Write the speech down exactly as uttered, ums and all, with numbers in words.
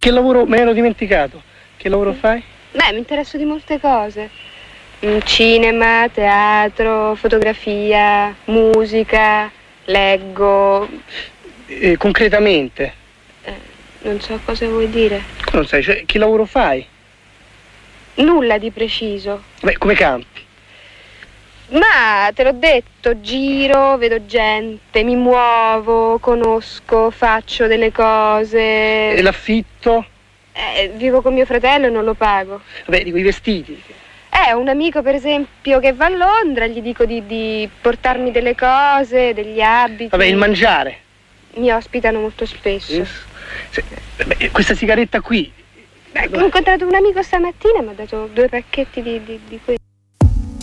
che lavoro, me ne ero dimenticato, che lavoro fai? Beh, mi interesso di molte cose. Cinema, teatro, fotografia, musica, leggo. Eh, concretamente? Eh, non so cosa vuoi dire. Non sai, cioè, che lavoro fai? Nulla di preciso. Beh, come campi? Ma te l'ho detto, giro, vedo gente, mi muovo, conosco, faccio delle cose. E l'affitto? Eh, vivo con mio fratello e non lo pago. Vabbè, dico i vestiti. Eh, un amico per esempio che va a Londra, gli dico di, di portarmi delle cose, degli abiti. Vabbè, il mangiare. Mi ospitano molto spesso. Yes. Se, beh, questa sigaretta qui. Beh, ho incontrato un amico stamattina e mi ha dato due pacchetti di, di, di questo.